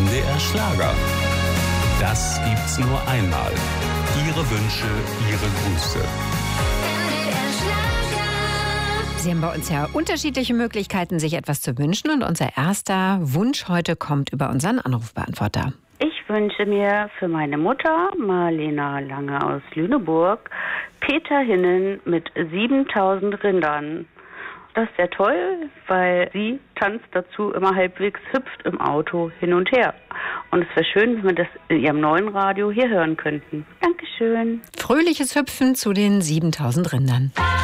NDR Schlager. Das gibt's nur einmal. Ihre Wünsche, Ihre Grüße. Sie haben bei uns ja unterschiedliche Möglichkeiten, sich etwas zu wünschen. Und unser erster Wunsch heute kommt über unseren Anrufbeantworter. Ich wünsche mir für meine Mutter, Marlena Lange aus Lüneburg, Peter Hinnen mit 7000 Rindern. Das ist sehr toll, weil sie tanzt dazu immer halbwegs hüpft im Auto hin und her. Und es wäre schön, wenn wir das in ihrem neuen Radio hier hören könnten. Dankeschön. Fröhliches Hüpfen zu den 7000 Rindern.